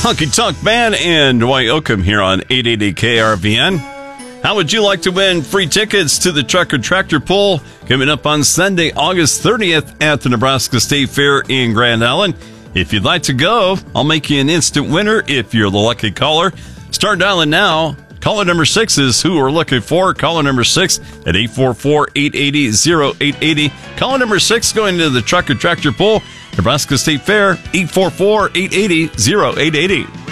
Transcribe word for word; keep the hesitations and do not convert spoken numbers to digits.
Honky Tonk Band and Dwight Oakham here on eight eighty K R V N. How would you like to win free tickets to the Truck or Tractor Pull coming up on Sunday, August thirtieth at the Nebraska State Fair in Grand Island? If you'd like to go, I'll make you an instant winner if you're the lucky caller. Start dialing now. Caller number six is who we're looking for. Caller number six at eight four four, eight eight zero, zero eight eight zero. Caller number six going to the Truck or Tractor Pull, Nebraska State Fair, eight four four, eight eight zero, zero eight eight zero.